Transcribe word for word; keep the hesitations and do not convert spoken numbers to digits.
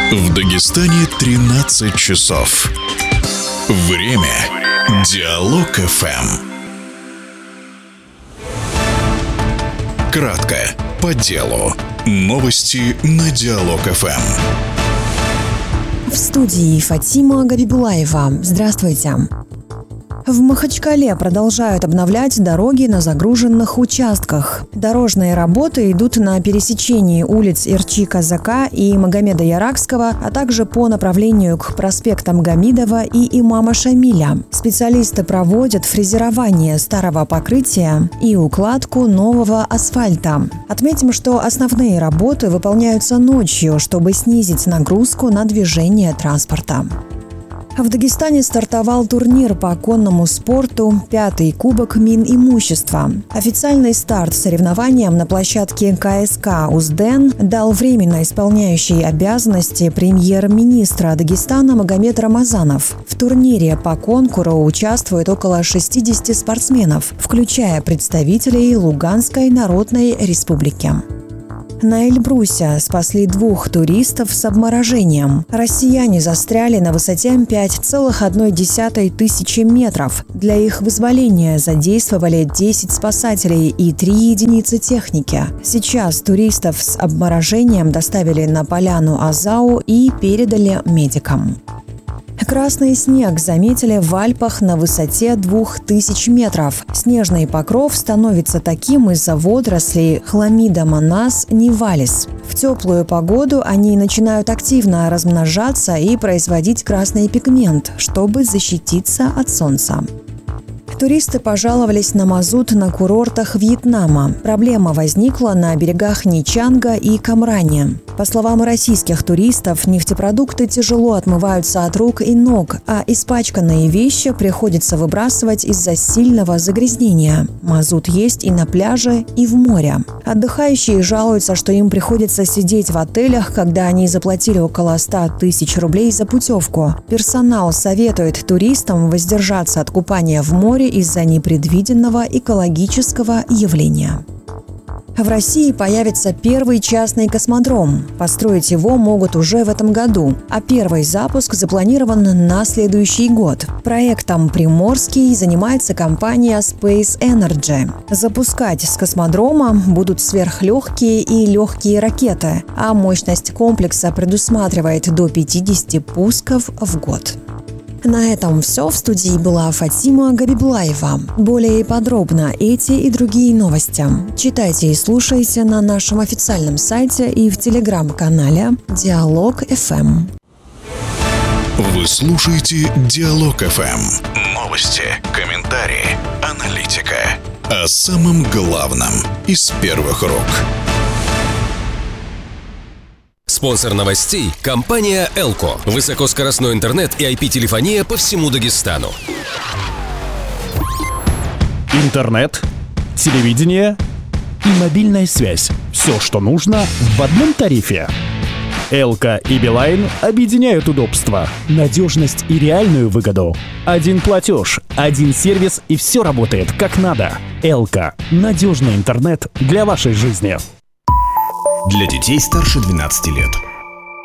В Дагестане тринадцать часов. Время. Диалог эф эм. Кратко, по делу. Новости на Диалог эф эм. В студии Фатима Габибулаева. Здравствуйте. В Махачкале продолжают обновлять дороги на загруженных участках. Дорожные работы идут на пересечении улиц Ирчи-Казака и Магомеда Яракского, а также по направлению к проспектам Гамидова и Имама Шамиля. Специалисты проводят фрезерование старого покрытия и укладку нового асфальта. Отметим, что основные работы выполняются ночью, чтобы снизить нагрузку на движение транспорта. В Дагестане стартовал турнир по конному спорту «Пятый кубок Минимущества». Официальный старт соревнованиям на площадке ка эс ка «Узден» дал временно исполняющий обязанности премьер-министра Дагестана Магомед Рамазанов. В турнире по конкуру участвует около шестидесяти спортсменов, включая представителей Луганской Народной Республики. На Эльбрусе спасли двух туристов с обморожением. Россияне застряли на высоте пять целых одна десятая тысячи метров. Для их вызволения задействовали десять спасателей и три единицы техники. Сейчас туристов с обморожением доставили на поляну Азау и передали медикам. Красный снег заметили в Альпах на высоте двух тысяч метров. Снежный покров становится таким из-за водорослей Хламида монас нивалис. В теплую погоду они начинают активно размножаться и производить красный пигмент, чтобы защититься от солнца. Туристы пожаловались на мазут на курортах Вьетнама. Проблема возникла на берегах Ничанга и Камране. По словам российских туристов, нефтепродукты тяжело отмываются от рук и ног, а испачканные вещи приходится выбрасывать из-за сильного загрязнения. Мазут есть и на пляже, и в море. Отдыхающие жалуются, что им приходится сидеть в отелях, когда они заплатили около ста тысяч рублей за путевку. Персонал советует туристам воздержаться от купания в море из-за непредвиденного экологического явления. В России появится первый частный космодром. Построить его могут уже в этом году, а первый запуск запланирован на следующий год. Проектом «Приморский» занимается компания Space Energy. Запускать с космодрома будут сверхлегкие и легкие ракеты, а мощность комплекса предусматривает до пятидесяти пусков в год. На этом все. В студии была Фатима Габибулаева. Более подробно эти и другие новости читайте и слушайте на нашем официальном сайте и в телеграм-канале Диалог эф эм. Вы слушаете Диалог эф эм. Новости, комментарии, аналитика. О самом главном из первых рук. Спонсор новостей – компания «Элко». Высокоскоростной интернет и ай пи-телефония по всему Дагестану. Интернет, телевидение и мобильная связь. Все, что нужно в одном тарифе. «Элко» и «Билайн» объединяют удобство, надежность и реальную выгоду. Один платеж, один сервис и все работает как надо. «Элко» – надежный интернет для вашей жизни. Для детей старше двенадцати лет.